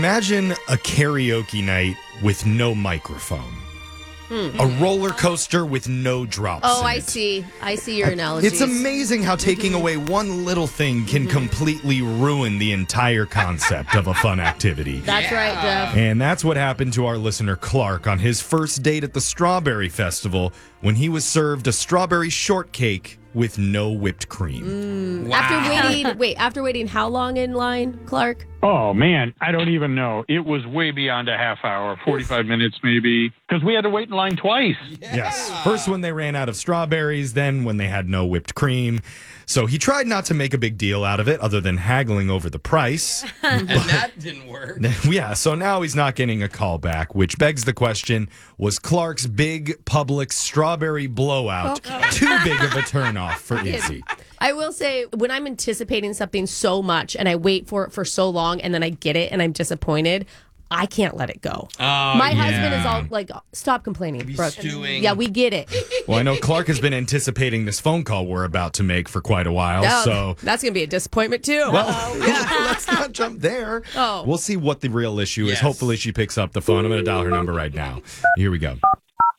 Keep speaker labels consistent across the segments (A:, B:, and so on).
A: Imagine a karaoke night with no microphone. A roller coaster with no drops.
B: Oh,
A: in
B: I
A: it.
B: see. I see your analogy.
A: It's amazing how taking away one little thing can completely ruin the entire concept of a fun activity.
B: That's right, Jeff.
A: And that's what happened to our listener Clark on his first date at the Strawberry Festival when he was served a strawberry shortcake with no whipped cream.
B: After waiting how long in line, Clark?
C: Oh, man, I don't even know. It was way beyond a half hour, 45 minutes maybe, because we had to wait in line twice.
A: Yes. First when they ran out of strawberries, then when they had no whipped cream. So he tried not to make a big deal out of it other than haggling over the price.
D: And that didn't work.
A: Yeah, so now he's not getting a call back, which begs the question, was Clark's big public strawberry blowout too big of a turnoff for Izzy?
B: I will say, when I'm anticipating something so much and I wait for it for so long and then I get it and I'm disappointed, I can't let it go. My husband is all like, stop complaining, Brooke.
D: Stewing.
B: Yeah, we get it.
A: Well, I know Clark has been anticipating this phone call we're about to make for quite a while, so...
B: That's going to be a disappointment, too.
A: Well, let's not jump there.
B: Oh.
A: We'll see what the real issue is.
D: Yes.
A: Hopefully she picks up the phone. I'm going to dial her number right now. Here we go.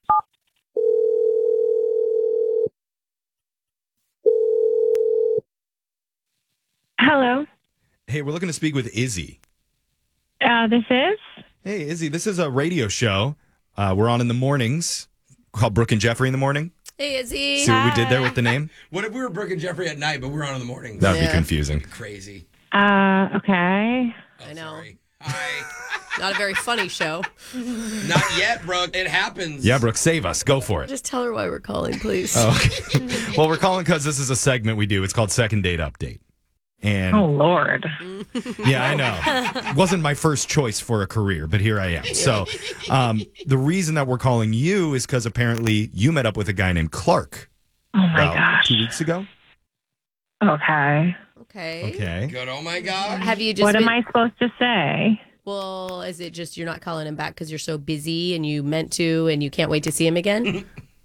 E: Hello.
A: Hey, we're looking to speak with Izzy.
E: This is?
A: Hey, Izzy, this is a radio show. We're on in the mornings called Brooke and Jeffrey in the morning.
B: Hey, Izzy.
A: See what we did there with the name?
D: What if we were Brooke and Jeffrey at night, but we're on in the morning?
A: That would be
B: Yeah.
A: confusing.
D: Crazy.
E: Okay.
B: I know.
D: Sorry. Hi.
B: Not a very funny show.
D: Not yet, Brooke. It happens.
A: Yeah, Brooke, save us. Go for it.
B: Just tell her why we're calling, please.
A: Okay. Well, we're calling because this is a segment we do. It's called Second Date Update. And
E: Oh, Lord.
A: yeah, I know. Wasn't my first choice for a career, but here I am. So the reason that we're calling you is because apparently you met up with a guy named Clark
E: Oh, my
A: about
E: gosh.
A: 2 weeks ago.
E: Okay.
B: Okay.
A: Okay.
D: Good. Oh my God.
B: Have you just
E: What am
B: been-
E: I supposed to say?
B: Well, is it just you're not calling him back because you're so busy and you meant to and you can't wait to see him again?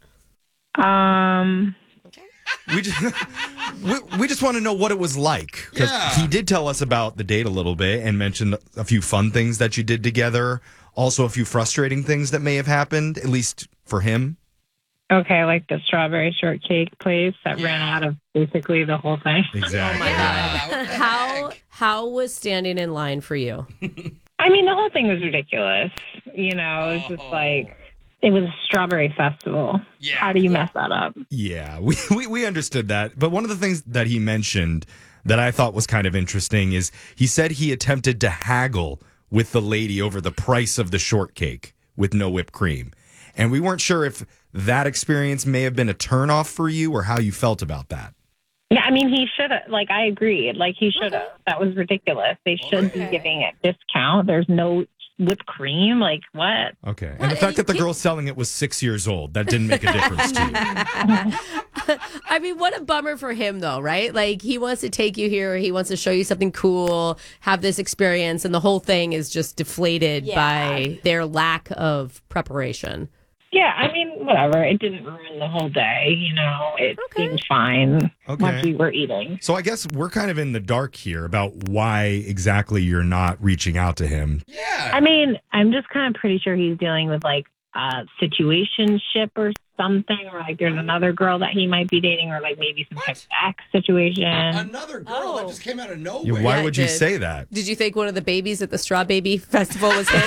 A: We just we just want to know what it was like because
D: Yeah.
A: he did tell us about the date a little bit and mentioned a few fun things that you did together. Also, a few frustrating things that may have happened, at least for him.
E: Okay, like the strawberry shortcake place that ran out of basically the whole thing.
A: Exactly.
D: Yeah, what the
B: How was standing in line for you?
E: I mean, the whole thing was ridiculous. You know, it was just like, it was a strawberry festival.
D: Yeah.
E: How do you mess that up?
A: Yeah, we understood that. But one of the things that he mentioned that I thought was kind of interesting is he said he attempted to haggle with the lady over the price of the shortcake with no whipped cream. And we weren't sure if that experience may have been a turnoff for you or how you felt about that.
E: Yeah, I mean, he should have, like, I agreed. Like, he should have. That was ridiculous. They should be giving a discount. There's no whipped cream. Like, what?
A: Okay. And the fact that the girl selling it was 6 years old, that didn't make a difference to you.
B: I mean, what a bummer for him, though, right? Like, he wants to take you here. He wants to show you something cool, have this experience, and the whole thing is just deflated by their lack of preparation.
E: Yeah, I mean, whatever. It didn't ruin the whole day. You know, it seemed fine
A: Okay.
E: once we were eating.
A: So I guess we're kind of in the dark here about why exactly you're not reaching out to him.
D: Yeah.
E: I mean, I'm just kind of pretty sure he's dealing with like a situationship or something, or like there's another girl that he might be dating, or like maybe some type of ex situation.
D: Another girl that just came out of nowhere.
A: Why
B: Yeah,
A: would
B: it
A: you
B: did.
A: say that?
B: Did you think one of the babies at the Straw Baby Festival was his?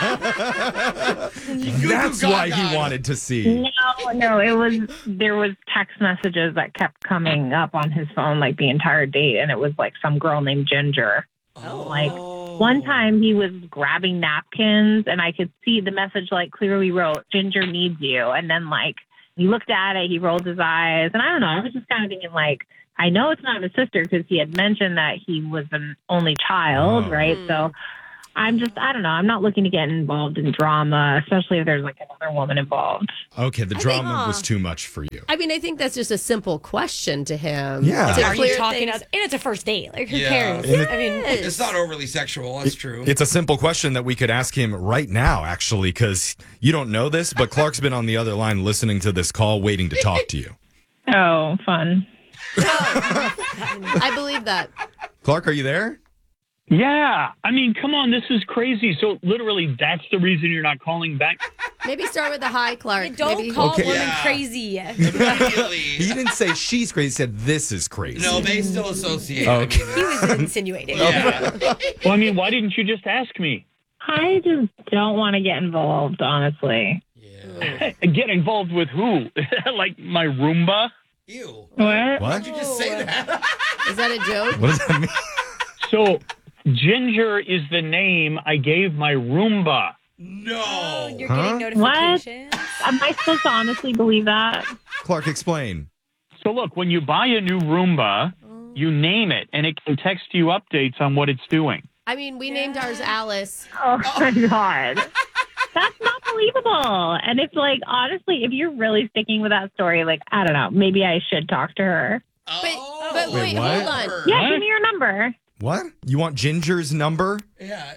A: That's why he wanted to see.
E: No, there was text messages that kept coming up on his phone like the entire date, and it was like some girl named Ginger. Like one time he was grabbing napkins and I could see the message like clearly wrote, Ginger needs you. And then like he looked at it, he rolled his eyes. And I don't know, I was just kind of thinking like, I know it's not his sister because he had mentioned that he was an only child, right? So I don't know. I'm not looking to get involved in drama, especially if there's like another woman involved.
A: Okay, the drama was too much for you.
B: I mean, I think that's just a simple question to him.
A: Yeah.
B: To
F: Are you
B: clear
F: talking
B: things-
F: us? And it's a first date. Like, who
D: Yeah.
F: cares? I mean,
D: It's not overly sexual. That's true.
A: It's a simple question that we could ask him right now, actually, because you don't know this, but Clark's been on the other line listening to this call, waiting to talk to you.
E: Oh, fun.
B: I believe that.
A: Clark, are you there?
C: Yeah. I mean, come on. This is crazy. So literally, that's the reason you're not calling back.
B: Maybe start with the hi, Clark.
F: Don't
B: Maybe
F: call
A: Okay.
F: women
D: Yeah.
F: crazy.
D: Immediately.
A: He didn't say she's crazy. He said this is crazy.
D: No, they still associate.
A: Okay.
F: He was insinuating.
D: Yeah.
C: Well, I mean, why didn't you just ask me?
E: I just don't want to get involved, honestly.
D: Yeah.
C: Get involved with who? Like my Roomba?
D: Ew.
E: What?
A: What?
D: Did you just say that?
B: Is that a joke?
A: What does that mean?
C: So, Ginger is the name I gave my Roomba.
D: No.
F: You're
A: Huh?
F: getting
E: What?
F: notifications.
E: Am I supposed to honestly believe that?
A: Clark, explain.
C: So, look, when you buy a new Roomba, you name it, and it can text you updates on what it's doing.
B: I mean, we named ours Alice.
E: Oh my God. That's not believable. And it's like, honestly, if you're really sticking with that story, like, I don't know, maybe I should talk to her.
D: Oh.
B: But wait,
A: what?
B: hold on.
E: Yeah,
C: What?
E: give me your number.
A: What? You want Ginger's number?
D: Yeah.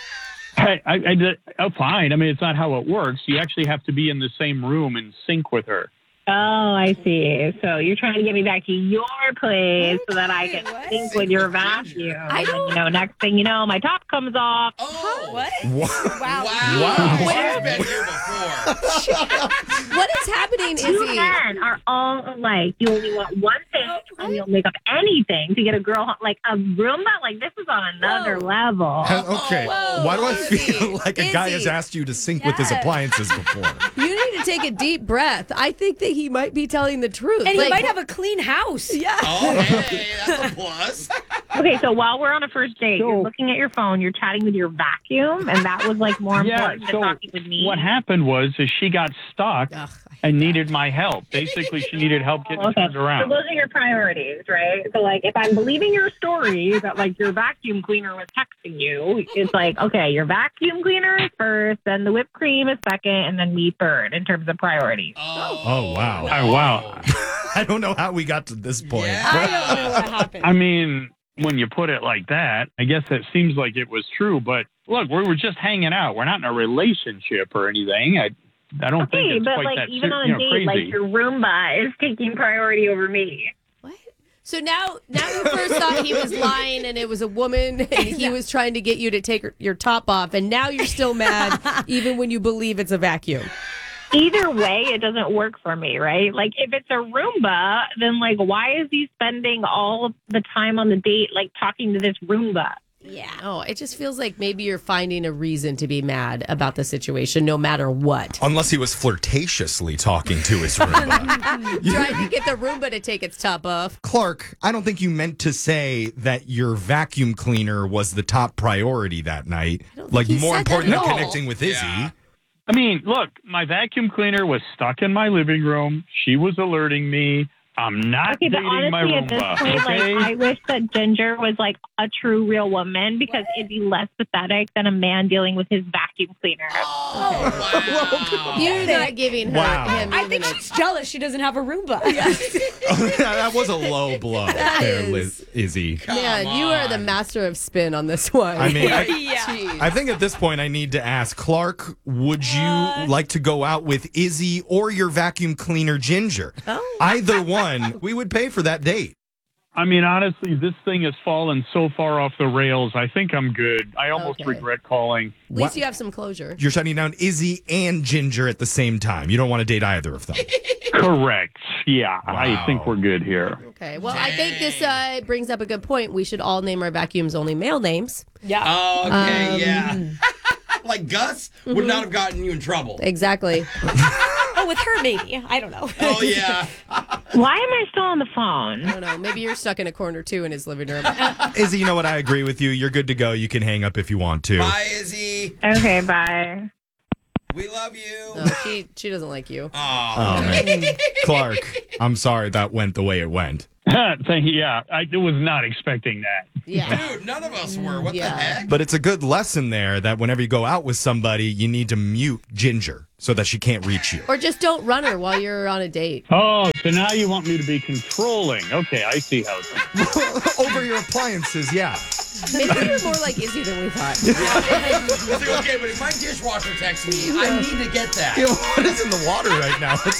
C: Oh, fine. I mean, it's not how it works. You actually have to be in the same room and sync with her.
E: Oh, I see. So you're trying to get me back to your place so that I can
F: What?
E: sync with your vacuum.
B: I don't-
E: You know, next thing you know, my top comes off.
D: Oh.
F: What?
A: What?
F: Wow.
D: Wow.
A: Wow.
D: She's been here before.
B: What is happening,
E: You
B: Izzy?
E: men are all alike. You only want one thing, and you'll make up anything to get a girl like a Roomba. Like, this is on another level.
A: Okay.
B: whoa,
A: Why do I
B: Izzy.
A: feel like a guy has
B: Izzy.
A: asked you to sync with his
F: Yes.
A: appliances before?
B: You need to take a deep breath. I think that he might be telling the truth.
F: And
B: Like,
F: he might have a clean house.
B: Yeah.
D: Oh, hey, that's a plus.
E: Okay, so while we're on a first date,
C: So-
E: you're looking at your phone, you're chatting with your vacuum, and that was like more important than talking with me.
C: what happened was is she got stuck
B: Ugh,
C: and needed my help. Basically, she needed help getting
E: Okay,
C: turned
E: so
C: around.
E: those are your priorities, right? So, like, if I'm believing your story that, like, your vacuum cleaner was texting you, it's like, okay, your vacuum cleaner is first, then the whipped cream is second, and then me third in terms of priorities.
A: Oh, wow.
C: Oh, wow.
A: I don't know how we got to this point.
D: Yeah.
F: I don't know what happened.
C: I mean, when you put it like that, I guess it seems like it was true. But look, we were just hanging out. We're not in a relationship or anything. I don't think
E: Okay,
C: it's
E: but,
C: quite
E: like,
C: that
E: even on a date,
C: crazy.
E: like, your Roomba is taking priority over me.
B: What? So now you first thought he was lying and it was a woman and he was trying to get you to take your top off, and now you're still mad even when you believe it's a vacuum.
E: Either way, it doesn't work for me, right? Like, if it's a Roomba, then, like, why is he spending all of the time on the date, like, talking to this Roomba?
F: Yeah.
B: Oh, it just feels like maybe you're finding a reason to be mad about the situation no matter what.
A: Unless he was flirtatiously talking to his Roomba.
B: Trying to get the Roomba to take its top off.
A: Clark, I don't think you meant to say that your vacuum cleaner was the top priority that night.
B: don't
A: Like,
B: think he
A: more
B: said that
A: important
B: at
A: than
B: all.
A: connecting with Izzy.
D: Yeah.
C: I mean, look, my vacuum cleaner was stuck in my living room. She was alerting me. I'm not
E: Okay, but
C: dating my
E: honestly, at this
C: Roomba.
E: point,
C: Okay?
E: like, I wish that Ginger was, like, a true real woman because it'd be less pathetic than a man dealing with his vacuum cleaner.
D: Oh, wow.
B: You're not giving her
A: Wow.
B: him
F: I
B: even
F: think she's jealous she doesn't have a Roomba.
A: That was a low blow there,
B: is-
A: Izzy.
B: Man, you are the master of spin on this one.
A: I mean,
F: Yeah.
B: Jeez.
A: I think at this point I need to ask Clark, would you like to go out with Izzy or your vacuum cleaner Ginger?
B: Oh.
A: Either one, we would pay for that date.
C: I mean, honestly, this thing has fallen so far off the rails. I think I'm good. I almost
B: Okay.
C: regret calling.
B: At least you have some closure.
A: You're shutting down Izzy and Ginger at the same time. You don't want to date either of them.
C: Correct. Yeah,
A: Wow.
C: I think we're good here.
B: Okay. Well, I think this brings up a good point. We should all name our vacuums only male names.
F: Yeah.
D: Oh, okay, yeah. Like Gus would not have gotten you in trouble.
B: Exactly.
F: Oh, with her maybe. I don't know.
D: Oh, yeah.
E: Why am I still on the phone?
B: I don't know. Maybe you're stuck in a corner too in his living room.
A: Izzy, you know what? I agree with you. You're good to go. You can hang up if you want to.
D: Bye, Izzy.
E: Okay, bye.
D: We love you.
B: No, she doesn't like you.
D: Aw.
A: Oh, man. Clark, I'm sorry that went the way it went.
C: Yeah, I was not expecting that.
B: Yeah.
D: Dude, none of us were. What
B: Yeah.
D: the heck?
A: But it's a good lesson there that whenever you go out with somebody, you need to mute Ginger so that she can't reach you.
B: Or just don't run her while you're on a date.
C: Oh, so now you want me to be controlling. Okay, I see how it's
A: Over your appliances, yeah.
B: Maybe you're more like Izzy than we thought.
D: It's like, okay, but if my dishwasher texts me, I need to get that.
A: What is in the water right now? It's